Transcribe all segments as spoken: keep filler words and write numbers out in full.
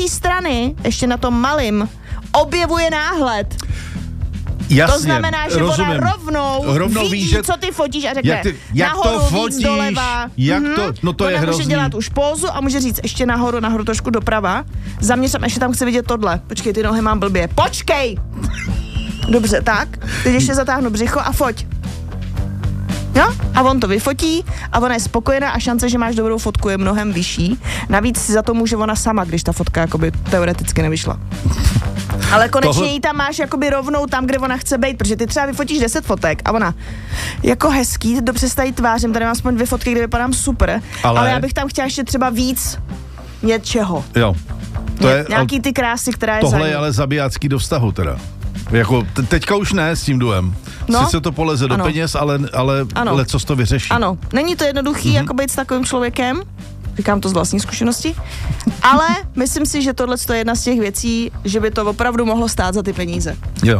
druhé strany, ještě na tom malým, objevuje náhled. Jasně, to znamená, že rozumím. ona rovnou, rovnou vidí, ví, že... co ty fotíš a řekne jak ty, jak nahoru, to fotíš, víc doleva. jak mm-hmm. to, no to ona je hrozný. může dělat už pózu a může říct ještě nahoru, nahoru trošku doprava. Za mě jsem ještě tam chci vidět tohle. Počkej, ty nohy mám blbě. Počkej! Dobře, tak. Teď ještě zatáhnu břicho a foť. Jo? A on to vyfotí a ona je spokojená a šance, že máš dobrou fotku, je mnohem vyšší. Navíc si za to může ona sama, když ta fotka jakoby teoreticky nevyšla. Ale konečně Tohle... ji tam máš jakoby rovnou tam, kde ona chce být, protože ty třeba vyfotíš deset fotek a ona jako hezký, dobře se tady tvářím, tady mám aspoň dvě fotky, kde vypadám super, ale... ale já bych tam chtěla ještě třeba víc něčeho. Jo. To Ně, je, nějaký ty krásy, která je za ní. Tohle je ale zabijácký do vztahu teda. Jako te- teďka už ne s tím duem. No? Sice to poleze do ano. peněz, ale, ale lecos to vyřeší. Ano, není to jednoduchý, mm-hmm. jako být s takovým člověkem, říkám to z vlastní zkušenosti, ale myslím si, že tohle je jedna z těch věcí, že by to opravdu mohlo stát za ty peníze. Jo.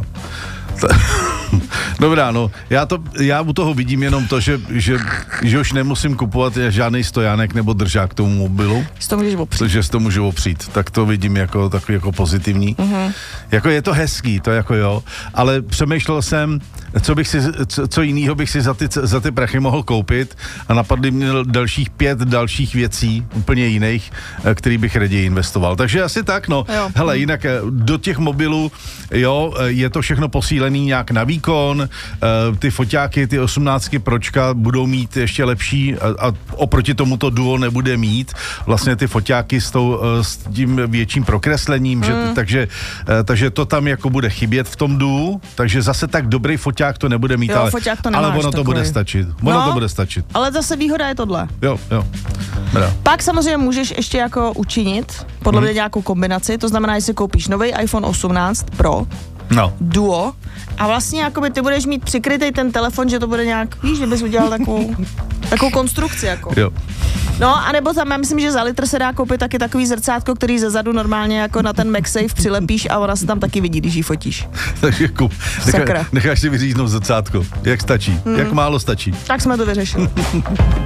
Dobrá, no, já, to, já u toho vidím jenom to, že, že, že už nemusím kupovat žádný stojánek nebo držák k tomu mobilu. Že to můžeš opřít. Že to můžu opřít, tak to vidím jako takový jako pozitivní. Mm-hmm. Jako je to hezký, to jako jo, ale přemýšlel jsem, co bych si, co, co jinýho bych si za ty, za ty prachy mohl koupit a napadly mě dalších pět dalších věcí, úplně jiných, který bych raději investoval. Takže asi tak, no. Jo. Hele, jinak do těch mobilů, jo, je to všechno posílený nějak na výkon, ty foťáky, ty osmnáctky Pročka budou mít ještě lepší a, a oproti tomu to Duo nebude mít. Vlastně ty foťáky s, tou, s tím větším prokreslením, mm. že, takže, takže to tam jako bude chybět v tom Duo, takže zase tak dobrý foťák to nebude mít, jo, ale, to ale ono takový. to bude stačit. Ono no, to bude stačit. Ale zase výhoda je tohle. Jo, jo. Bra. Pak samozřejmě můžeš ještě jako učinit, podle mě mm. nějakou kombinaci, to znamená, že si koupíš nový iPhone osmnáct Pro, no. Duo, a vlastně jakoby ty budeš mít přikrytej ten telefon, že to bude nějak, víš, že bys udělal takovou, takovou konstrukci, jako. Jo. No, anebo tam, já myslím, že za litr se dá koupit taky takový zrcátko, který ze zadu normálně jako na ten MagSafe přilepíš a ona se tam taky vidí, když ji fotíš. Takže kup, nechá, necháš si vyříznout zrcátko. Jak stačí? Hmm. Jak málo stačí? Tak jsme to vyřešili.